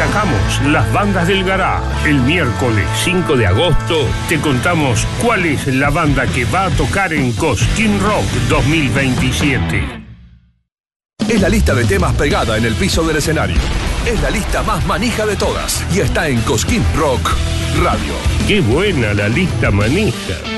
Destacamos las bandas del garage. El miércoles 5 de agosto te contamos cuál es la banda que va a tocar en Cosquín Rock 2027. Es la lista de temas pegada en el piso del escenario. Es la lista más manija de todas y está en Cosquín Rock Radio. ¡Qué buena la lista manija!